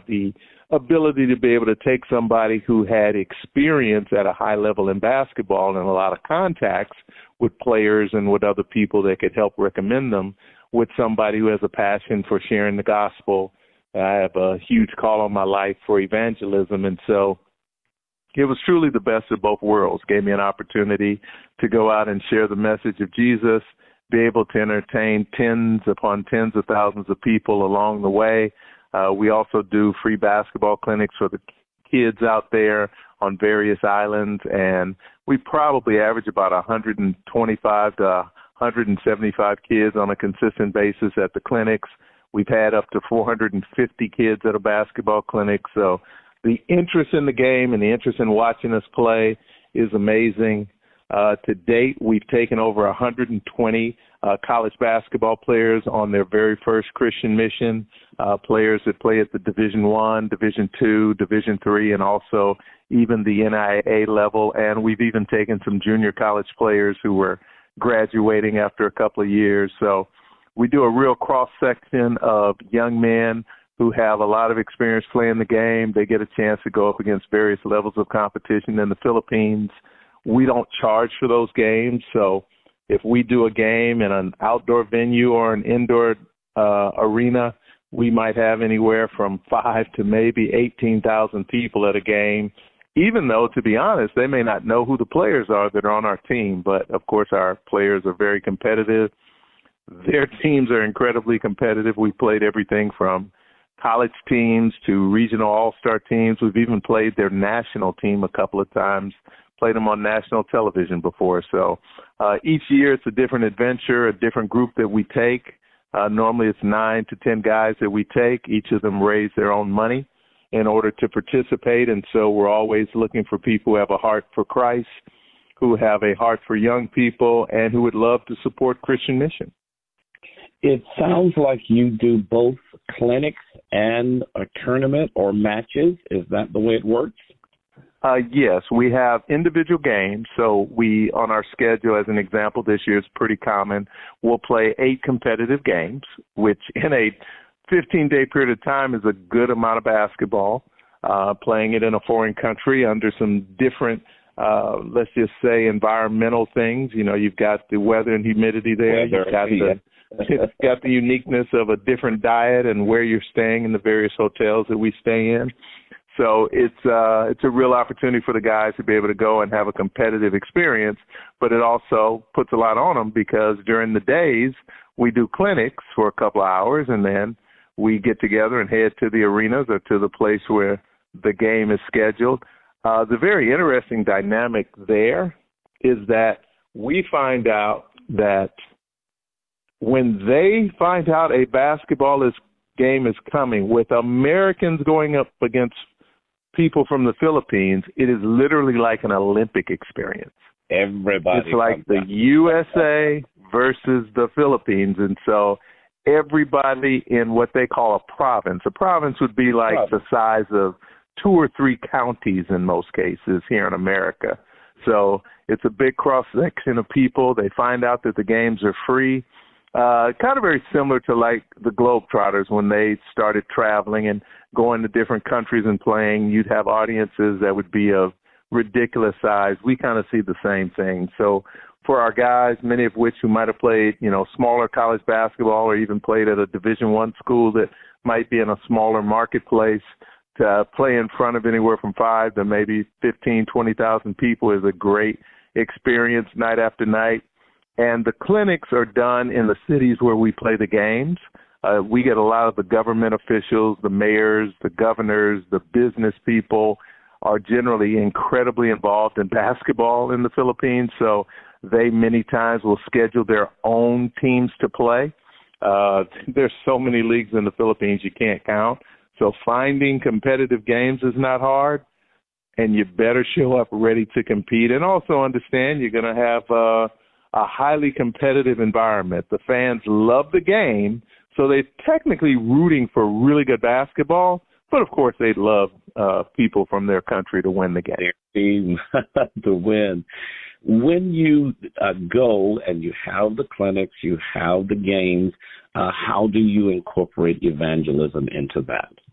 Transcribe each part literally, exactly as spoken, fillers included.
the ability to be able to take somebody who had experience at a high level in basketball and a lot of contacts with players and with other people that could help recommend them with somebody who has a passion for sharing the gospel. I have a huge call on my life for evangelism, and so it was truly the best of both worlds. Gave me an opportunity to go out and share the message of Jesus, be able to entertain tens upon tens of thousands of people along the way. Uh, we also do free basketball clinics for the kids out there on various islands, and we probably average about one hundred twenty-five to one hundred seventy-five kids on a consistent basis at the clinics. We've had up to four hundred fifty kids at a basketball clinic, so the interest in the game and the interest in watching us play is amazing. Uh, to date, we've taken over one hundred twenty uh, college basketball players on their very first Christian mission, uh, players that play at the Division One, Division Two, Division Three, and also even the N I A level. And we've even taken some junior college players who were graduating after a couple of years. So we do a real cross-section of young men who have a lot of experience playing the game. They get a chance to go up against various levels of competition in the Philippines. We don't charge for those games, so if we do a game in an outdoor venue or an indoor uh, arena, we might have anywhere from five to maybe eighteen thousand people at a game, even though, to be honest, they may not know who the players are that are on our team. But, of course, our players are very competitive. Their teams are incredibly competitive. We've played everything from college teams to regional all-star teams. We've even played their national team a couple of times, played them on national television before. So uh, each year it's a different adventure, a different group that we take. Uh, normally it's nine to ten guys that we take. Each of them raise their own money in order to participate, and so we're always looking for people who have a heart for Christ, who have a heart for young people, and who would love to support Christian mission. It sounds like you do both clinics and a tournament or matches. Is that the way it works? Uh, yes, we have individual games. So we, on our schedule, as an example, this year is pretty common. We'll play eight competitive games, which in a fifteen-day period of time is a good amount of basketball, uh, playing it in a foreign country under some different, uh, let's just say, environmental things. You know, you've got the weather and humidity there. Weather, you've got the It's got the uniqueness of a different diet and where you're staying in the various hotels that we stay in. So it's uh, it's a real opportunity for the guys to be able to go and have a competitive experience, but it also puts a lot on them because during the days we do clinics for a couple of hours and then we get together and head to the arenas or to the place where the game is scheduled. Uh, the very interesting dynamic there is that we find out that when they find out a basketball is, game is coming, with Americans going up against people from the Philippines, it is literally like an Olympic experience. Everybody. It's like the U S A versus the Philippines. And so everybody in what they call a province, a province would be like province. the size of two or three counties in most cases here in America. So it's a big cross-section of people. They find out that the games are free. Uh, kind of very similar to like the Globetrotters when they started traveling and going to different countries and playing. You'd have audiences that would be of ridiculous size. We kind of see the same thing. So for our guys, many of which who might have played, you know, smaller college basketball or even played at a Division One school that might be in a smaller marketplace, to uh, play in front of anywhere from five to maybe fifteen, twenty thousand people is a great experience night after night. And the clinics are done in the cities where we play the games. Uh, we get a lot of the government officials, the mayors, the governors, the business people are generally incredibly involved in basketball in the Philippines. So they many times will schedule their own teams to play. Uh, there's so many leagues in the Philippines you can't count. So finding competitive games is not hard, and you better show up ready to compete. And also understand you're going to have uh, a highly competitive environment. The fans love the game, so they're technically rooting for really good basketball, but of course they'd love uh, people from their country to win the game. To win. When you uh, go and you have the clinics, you have the games, uh, how do you incorporate evangelism into that?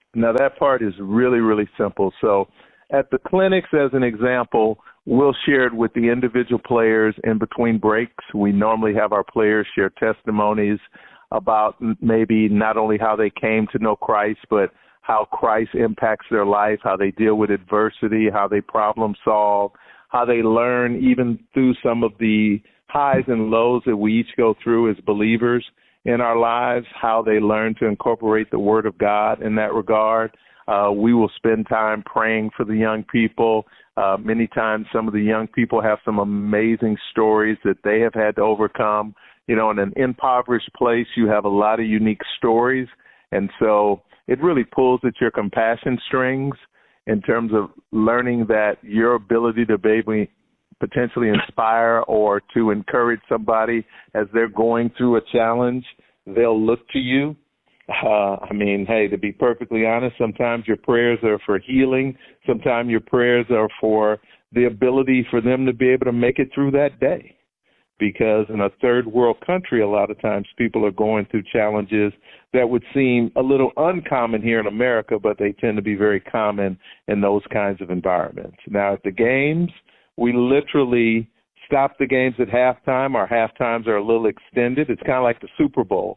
Now, that part is really, really simple. So at the clinics, as an example, we'll share it with the individual players in between breaks. We normally have our players share testimonies about maybe not only how they came to know Christ, but how Christ impacts their life, how they deal with adversity, how they problem solve, how they learn even through some of the highs and lows that we each go through as believers in our lives, how they learn to incorporate the Word of God in that regard. Uh, we will spend time praying for the young people. Uh, many times some of the young people have some amazing stories that they have had to overcome. You know, in an impoverished place, you have a lot of unique stories. And so it really pulls at your compassion strings in terms of learning that your ability to maybe potentially inspire or to encourage somebody as they're going through a challenge, they'll look to you. Uh, I mean, hey, to be perfectly honest, sometimes your prayers are for healing. Sometimes your prayers are for the ability for them to be able to make it through that day. Because in a third world country, a lot of times people are going through challenges that would seem a little uncommon here in America, but they tend to be very common in those kinds of environments. Now, at the games, we literally stop the games at halftime. Our halftimes are a little extended. It's kind of like the Super Bowl.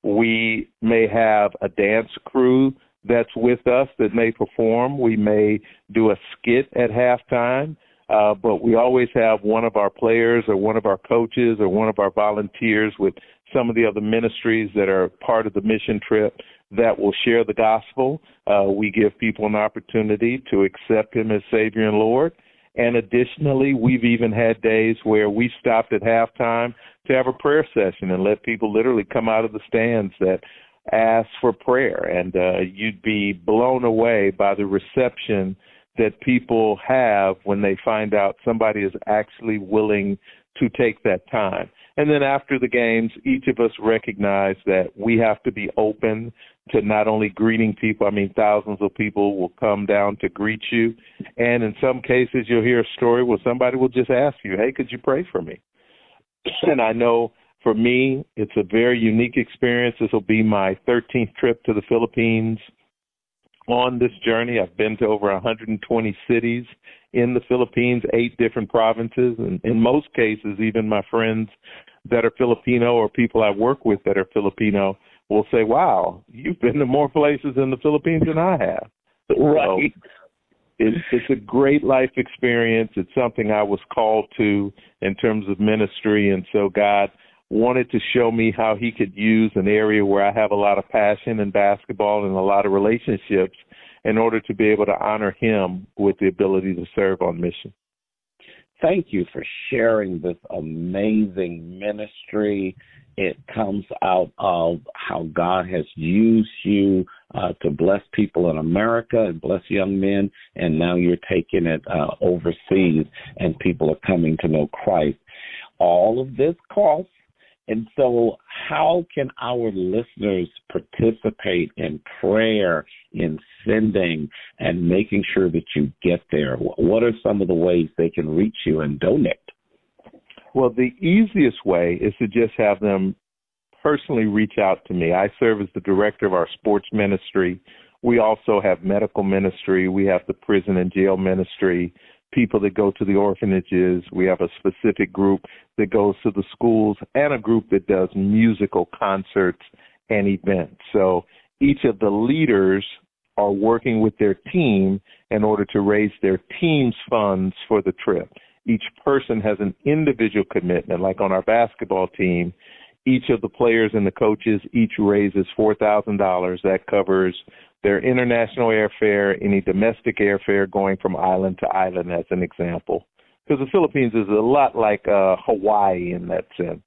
We may have a dance crew that's with us that may perform. We may do a skit at halftime. Uh, but we always have one of our players or one of our coaches or one of our volunteers with some of the other ministries that are part of the mission trip that will share the gospel. Uh, we give people an opportunity to accept him as Savior and Lord. And additionally, we've even had days where we stopped at halftime to have a prayer session and let people literally come out of the stands that ask for prayer. And uh, you'd be blown away by the reception that people have when they find out somebody is actually willing to take that time. And then after the games, each of us recognize that we have to be open to not only greeting people. I mean, thousands of people will come down to greet you. And in some cases, you'll hear a story where somebody will just ask you, hey, could you pray for me? And I know for me, it's a very unique experience. This will be my thirteenth trip to the Philippines. On this journey, I've been to over one hundred twenty cities in the Philippines, eight different provinces, and in most cases, even my friends that are Filipino or people I work with that are Filipino will say, wow, you've been to more places in the Philippines than I have. Right. So it's, it's a great life experience. It's something I was called to in terms of ministry, and so God wanted to show me how he could use an area where I have a lot of passion in basketball and a lot of relationships in order to be able to honor him with the ability to serve on mission. Thank you for sharing this amazing ministry. It comes out of how God has used you uh, to bless people in America and bless young men, and now you're taking it uh, overseas, and people are coming to know Christ. All of this costs. And so how can our listeners participate in prayer, in sending, and making sure that you get there? What are some of the ways they can reach you and donate? Well, the easiest way is to just have them personally reach out to me. I serve as the director of our sports ministry. We also have medical ministry. We have the prison and jail ministry, people that go to the orphanages. We have a specific group that goes to the schools and a group that does musical concerts and events. So each of the leaders are working with their team in order to raise their team's funds for the trip. Each person has an individual commitment. Like on our basketball team, each of the players and the coaches each raises four thousand dollars. That covers their international airfare, any domestic airfare going from island to island, as an example. Because the Philippines is a lot like uh, Hawaii in that sense.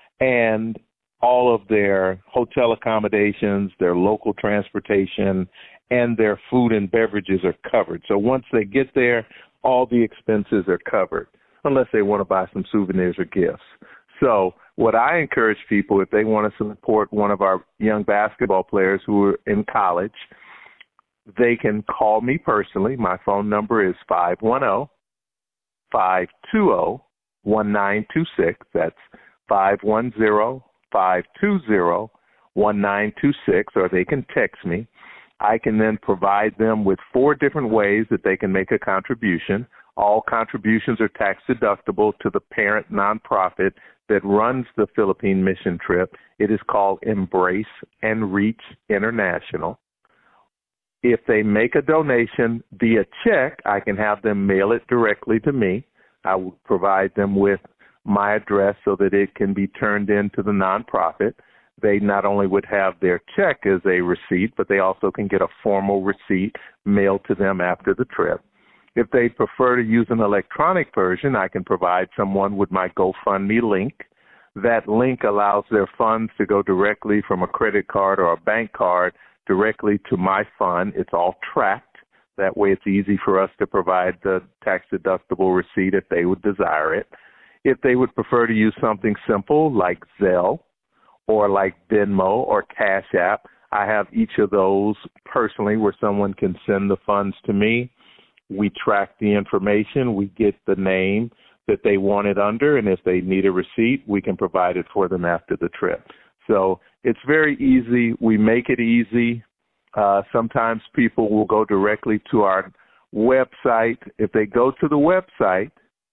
And all of their hotel accommodations, their local transportation, and their food and beverages are covered. So once they get there, all the expenses are covered, unless they want to buy some souvenirs or gifts. So what I encourage people, if they want to support one of our young basketball players who are in college, they can call me personally. My phone number is five one zero, five two zero, one nine two six. That's five one zero, five two zero, one nine two six, or they can text me. I can then provide them with four different ways that they can make a contribution. All contributions are tax deductible to the parent nonprofit that runs the Philippine mission trip. It is called Embrace and Reach International. If they make a donation via check, I can have them mail it directly to me. I will provide them with my address so that it can be turned into the nonprofit. They not only would have their check as a receipt, but they also can get a formal receipt mailed to them after the trip. If they prefer to use an electronic version, I can provide someone with my GoFundMe link. That link allows their funds to go directly from a credit card or a bank card directly to my fund. It's all tracked. That way it's easy for us to provide the tax-deductible receipt if they would desire it. If they would prefer to use something simple like Zelle or like Venmo or Cash App, I have each of those personally where someone can send the funds to me. We track the information. We get the name that they want it under, and if they need a receipt, we can provide it for them after the trip. So it's very easy. We make it easy. Uh, sometimes people will go directly to our website. If they go to the website,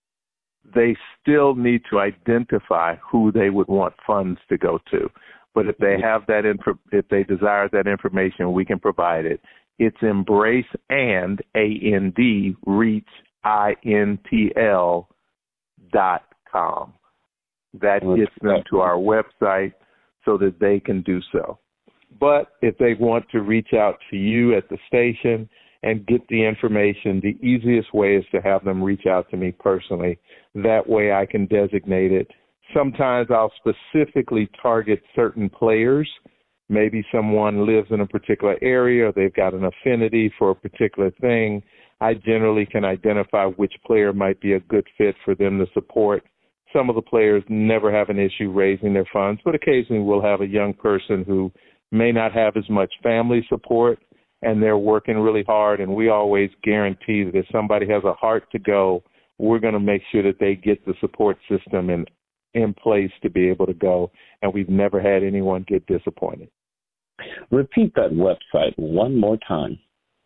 they still need to identify who they would want funds to go to. But if they have that, info, if they desire that information, we can provide it. It's Embrace and A N D Reach I N T L dot com. That gets them to our website so that they can do so. But if they want to reach out to you at the station and get the information, the easiest way is to have them reach out to me personally. That way I can designate it. Sometimes I'll specifically target certain players. Maybe someone lives in a particular area or they've got an affinity for a particular thing. I generally can identify which player might be a good fit for them to support. Some of the players never have an issue raising their funds, but occasionally we'll have a young person who may not have as much family support, and they're working really hard, and we always guarantee that if somebody has a heart to go, we're going to make sure that they get the support system in, in place to be able to go, and we've never had anyone get disappointed. Repeat that website one more time.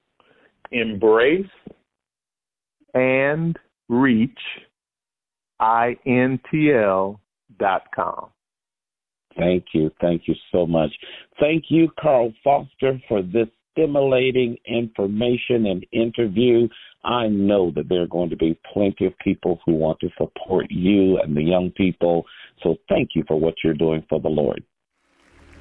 Embrace and Reach I N T L dot com. Thank you. Thank you so much. Thank you, Carl Foster, for this stimulating information and interview. I know that there are going to be plenty of people who want to support you and the young people. So thank you for what you're doing for the Lord.